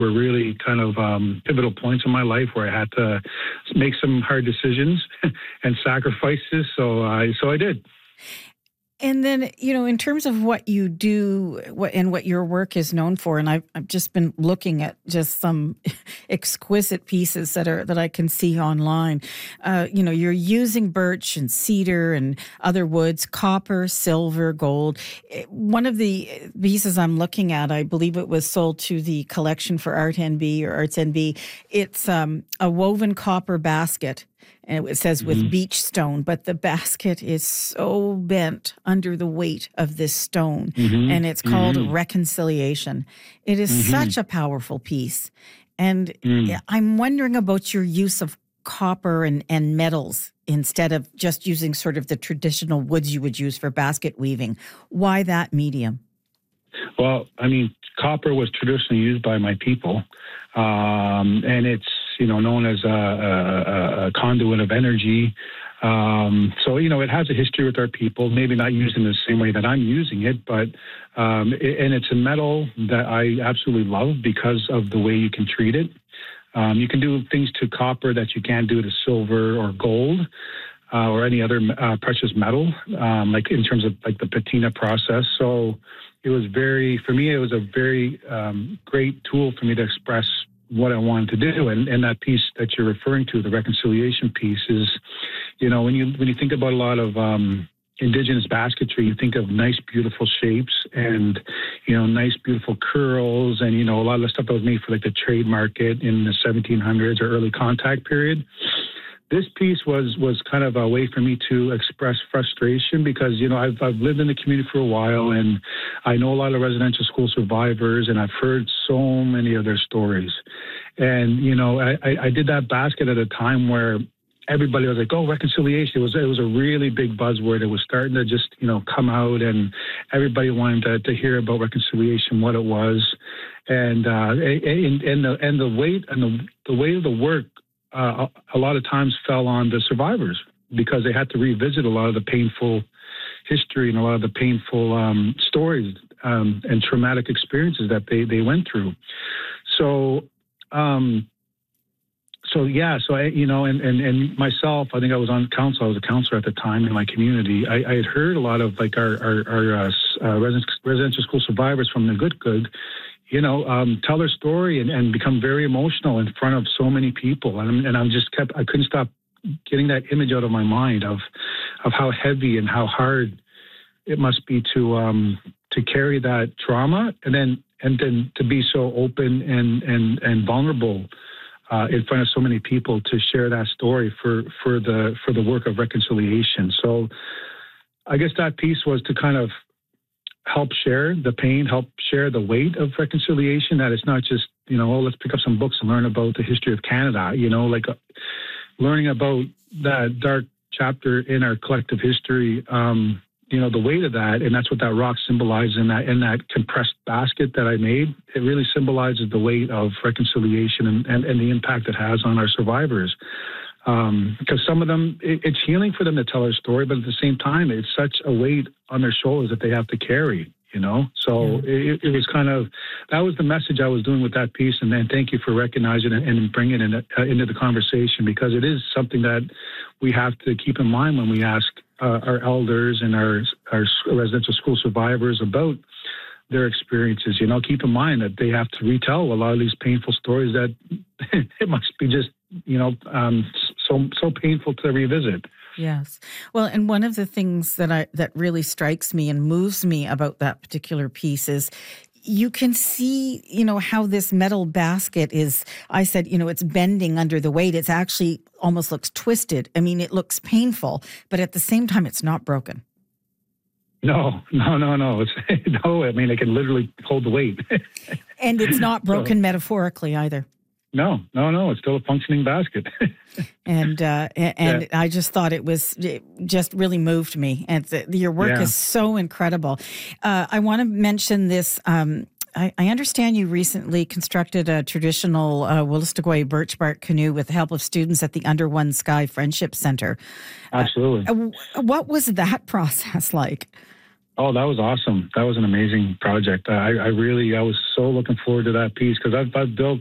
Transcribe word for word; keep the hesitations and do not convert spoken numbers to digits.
were really kind of um, pivotal points in my life where I had to make some hard decisions and sacrifices. So I so I did. And then, you know, in terms of what you do what, and what your work is known for, and I've, I've just been looking at just some exquisite pieces that are that I can see online. Uh, you know, you're using birch and cedar and other woods, copper, silver, gold. One of the pieces I'm looking at, I believe it was sold to the Collection for Art N B or Arts N B. It's um, a woven copper basket. And it says with mm-hmm. beach stone, but the basket is so bent under the weight of this stone. Mm-hmm. And it's called mm-hmm. Reconciliation. It is mm-hmm. such a powerful piece. And mm. I'm wondering about your use of copper and, and metals instead of just using sort of the traditional woods you would use for basket weaving. Why that medium? Well, I mean, copper was traditionally used by my people, um, and it's, you know, known as a, a, a conduit of energy. Um, so, you know, it has a history with our people, maybe not used in the same way that I'm using it, but, um, it, and it's a metal that I absolutely love because of the way you can treat it. Um, you can do things to copper that you can't do to silver or gold. Uh, or any other uh, precious metal, um, like in terms of like the patina process. So it was very, for me, it was a very um, great tool for me to express what I wanted to do. And, and that piece that you're referring to, the reconciliation piece, is, you know, when you when you think about a lot of um, Indigenous basketry, you think of nice, beautiful shapes and, you know, nice, beautiful curls, and, you know, a lot of the stuff that was made for like the trade market in the seventeen hundreds or early contact period. This piece was was kind of a way for me to express frustration because, you know, I've, I've lived in the community for a while, and I know a lot of residential school survivors, and I've heard so many of their stories. And, you know, I, I did that basket at a time where everybody was like, oh, reconciliation. It was, it was a really big buzzword. It was starting to just, you know, come out, and everybody wanted to, to hear about reconciliation, what it was. And, uh, and, and, the, and the weight and the, the weight of the work, Uh, a lot of times fell on the survivors because they had to revisit a lot of the painful history and a lot of the painful um, stories um, and traumatic experiences that they, they went through. So, um, so yeah, so I, you know, and, and, and myself, I think I was on council. I was a counselor at the time in my community. I, I had heard a lot of like our, our, our uh, uh, residential school survivors from the Good Good, you know, um, tell their story and, and become very emotional in front of so many people. And, and I'm just kept, I couldn't stop getting that image out of my mind of, of how heavy and how hard it must be to, um, to carry that trauma and then, and then to be so open and, and, and vulnerable, uh, in front of so many people to share that story for, for the, for the work of reconciliation. So I guess that piece was to kind of help share the pain, help share the weight of reconciliation, that it's not just, you know, oh, let's pick up some books and learn about the history of Canada, you know, like uh, learning about that dark chapter in our collective history, um, you know, the weight of that. And that's what that rock symbolizes in that, in that compressed basket that I made. It really symbolizes the weight of reconciliation and, and, and the impact it has on our survivors. Um, because some of them, it, it's healing for them to tell their story, but at the same time, it's such a weight on their shoulders that they have to carry, you know? So yeah. it, it was kind of, that was the message I was doing with that piece. And then thank you for recognizing it and bringing it in, uh, into the conversation, because it is something that we have to keep in mind when we ask uh, our elders and our, our residential school survivors about their experiences. You know, keep in mind that they have to retell a lot of these painful stories that it must be just, you know, um, so so painful to revisit. Yes. Well, and one of the things that I that really strikes me and moves me about that particular piece is you can see, you know, how this metal basket is, I said, you know, it's bending under the weight. It's actually almost looks twisted. I mean, it looks painful, but at the same time, it's not broken. No, no, no, no. It's, no, I mean, it can literally hold the weight. And it's not broken so, metaphorically either. No, no, no. It's still a functioning basket. and uh, and yeah. I just thought it was, it just really moved me. And the, your work yeah. is so incredible. Uh, I want to mention this. Um, I, I understand you recently constructed a traditional uh, Wolastoqey birch bark canoe with the help of students at the Under One Sky Friendship Center. Absolutely. Uh, what was that process like? Oh, that was awesome. That was an amazing project. I, I really, I was so looking forward to that piece because I've, I've built